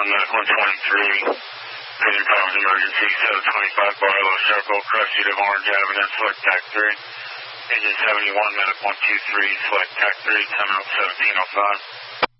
Medic 123. Vision problems emergency, 725 Barlow Circle, Crusty of Orange Avenue, select TAC 3. Agent 71, Medic 123, select TAC 3, 10 out 1705.